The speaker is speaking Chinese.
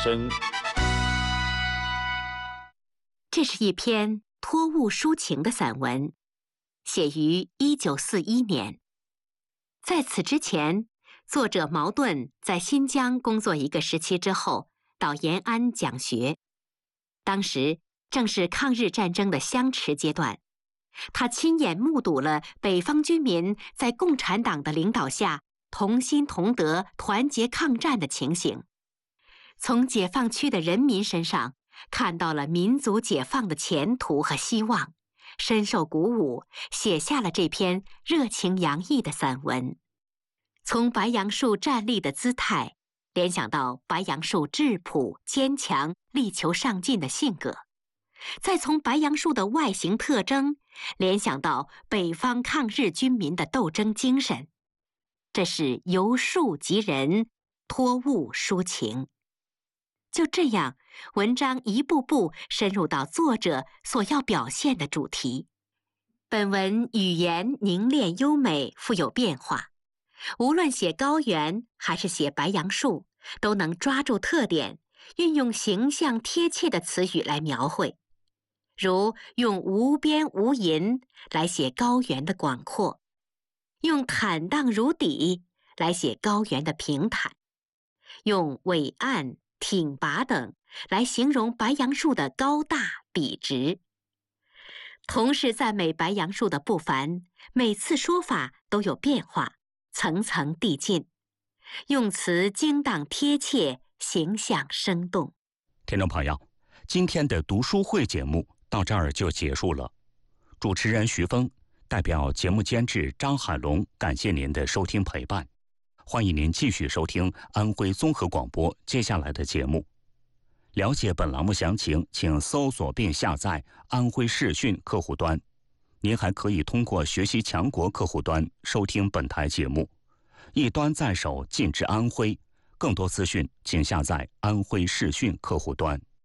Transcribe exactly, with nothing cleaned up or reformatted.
声》。 这是一篇托物抒情的散文，写于一九四一年。在此之前，作者茅盾在新疆工作一个时期之后，到延安讲学。当时正是抗日战争的相持阶段，他亲眼目睹了北方军民在共产党的领导下同心同德、团结抗战的情形，从解放区的人民身上看到了民族解放的前途和希望，深受鼓舞，写下了这篇热情洋溢的散文。从白杨树站立的姿态，联想到白杨树质朴、坚强、力求上进的性格；再从白杨树的外形特征，联想到北方抗日军民的斗争精神。这是由树及人，托物抒情。就这样，文章一步步深入到作者所要表现的主题。本文语言凝练优美，富有变化，无论写高原还是写白杨树，都能抓住特点，运用形象贴切的词语来描绘。如用无边无垠来写高原的广阔，用坦荡如砥来写高原的平坦，用伟岸、挺拔等来形容白杨树的高大笔直。同时赞美白杨树的不凡，每次说法都有变化，层层递进，用词精当贴切，形象生动。 听众朋友，今天的读书会节目到这儿就结束了。主持人徐峰代表节目监制张海龙，感谢您的收听陪伴。欢迎您继续收听安徽综合广播接下来的节目。了解本栏目详情，请搜索并下载安徽视讯客户端。您还可以通过学习强国客户端收听本台节目。一端在手，尽知安徽。更多资讯，请下载安徽视讯客户端。